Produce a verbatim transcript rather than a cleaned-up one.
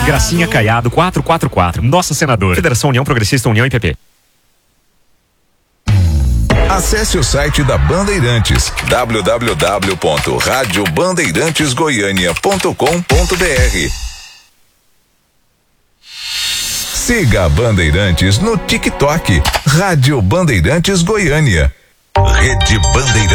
Gracinha Caiado quatrocentos e quarenta e quatro. Nossa Senadora. Federação União Progressista União e P P. Acesse o site da Bandeirantes, w w w ponto rádio bandeirantes goiânia ponto com ponto b r. Siga a Bandeirantes no TikTok, Rádio Bandeirantes Goiânia. Rede Bandeirantes.